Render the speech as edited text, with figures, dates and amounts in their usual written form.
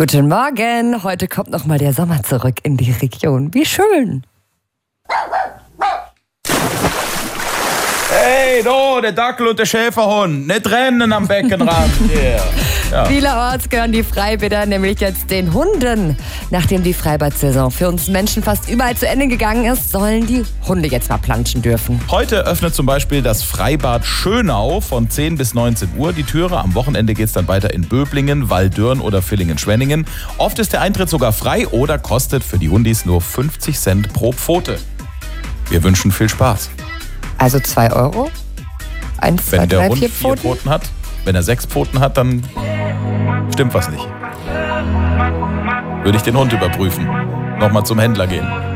Guten Morgen, heute kommt noch mal der Sommer zurück in die Region. Wie schön. Hey, der Dackel und der Schäferhund, nicht rennen am Beckenrand. Yeah. Ja. Vielerorts gehören die Freibäder nämlich jetzt den Hunden. Nachdem die Freibad-Saison für uns Menschen fast überall zu Ende gegangen ist, sollen die Hunde jetzt mal planschen dürfen. Heute öffnet zum Beispiel das Freibad Schönau von 10 bis 19 Uhr die Türe. Am Wochenende geht es dann weiter in Böblingen, Waldürn oder Villingen-Schwenningen. Oft ist der Eintritt sogar frei oder kostet für die Hundis nur 50 Cent pro Pfote. Wir wünschen viel Spaß. Also 2 €? 1, 2, 3, 4 Pfoten? Wenn der Hund 4 Pfoten hat, wenn er 6 Pfoten hat, dann stimmt was nicht. Würde ich den Hund überprüfen. Nochmal zum Händler gehen.